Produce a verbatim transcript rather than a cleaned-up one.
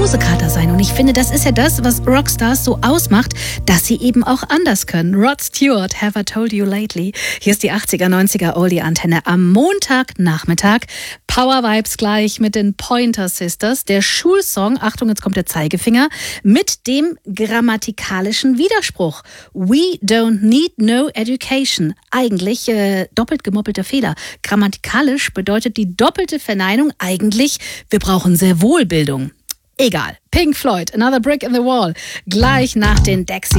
Musekater sein. Und ich finde, das ist ja das, was Rockstars so ausmacht, dass sie eben auch anders können. Rod Stewart, Have I Told You Lately? Hier ist die achtziger, neunziger Oldie-Antenne am Montagnachmittag. Power Vibes gleich mit den Pointer Sisters. Der Schulsong, Achtung, jetzt kommt der Zeigefinger, mit dem grammatikalischen Widerspruch. We don't need no education. Eigentlich äh, doppelt gemoppelter Fehler. Grammatikalisch bedeutet die doppelte Verneinung eigentlich, wir brauchen sehr wohl Bildung. Egal. Pink Floyd, Another Brick in the Wall. Gleich nach den Dexys.